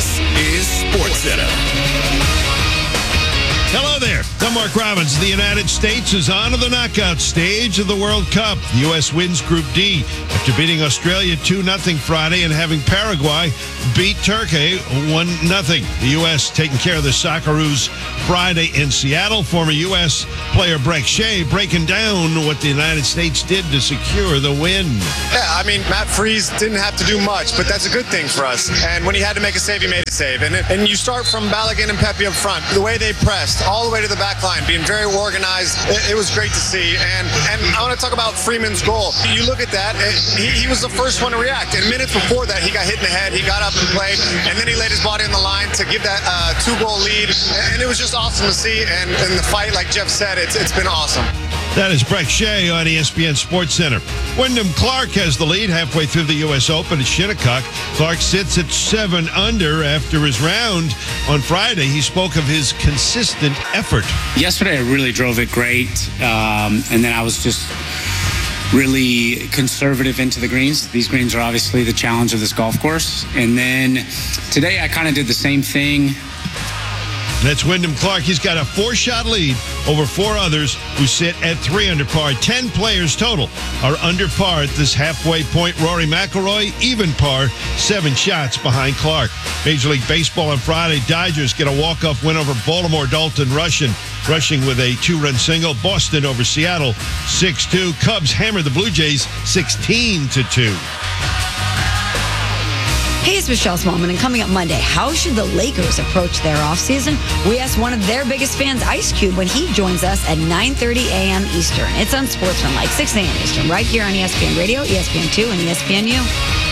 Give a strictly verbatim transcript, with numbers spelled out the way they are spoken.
This is SportsCenter. Hello there. I'm Mark Robbins. The United States is on to the knockout stage of the World Cup. The U S wins Group D after beating Australia two nothing Friday and having Paraguay beat Turkey one nothing. The U S taking care of the Socceroos Friday in Seattle. Former U S player Brek Shea breaking down what the United States did to secure the win. Yeah, I mean, Matt Freese didn't have to do much, but that's a good thing for us. And when he had to make a save, he made a save. And, it, and you start from Balogun and Pepe up front. The way they pressed all the way to the back line, being very organized, it, it was great to see. And and I want to talk about Freeman's goal. You look at that, it, he, he was the first one to react. And minutes before that, he got hit in the head. He got up and played, and then he laid his body on the line to give that uh, two-goal lead. And it was just awesome to see. And, and the fight, like Jeff said, it's it's been awesome. That is Brek Shea on E S P N SportsCenter. Wyndham Clark has the lead halfway through the U S Open at Shinnecock. Clark sits at seven under after his round on Friday. He spoke of his consistent effort. Yesterday, I really drove it great, um, and then I was just really conservative into the greens. These greens are obviously the challenge of this golf course. And then today, I kind of did the same thing. That's Wyndham Clark. He's got a four-shot lead over four others who sit at three under par. Ten players total are under par at this halfway point. Rory McIlroy, even par, seven shots behind Clark. Major League Baseball on Friday. Dodgers get a walk-off win over Baltimore. Dalton Rushing, rushing with a two-run single. Boston over Seattle, six two. Cubs hammer the Blue Jays, sixteen to two. Hey, it's Michelle Smallman, and coming up Monday, how should the Lakers approach their offseason? We asked one of their biggest fans, Ice Cube, when he joins us at nine thirty a.m. Eastern. It's on Sportsman, like six a.m. Eastern, right here on E S P N Radio, E S P N two, and E S P N U.